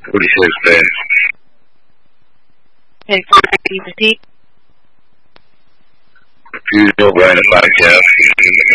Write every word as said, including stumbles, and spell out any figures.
forty-six bad. ten four, can you repeat? Refusal, Brandon Podcast.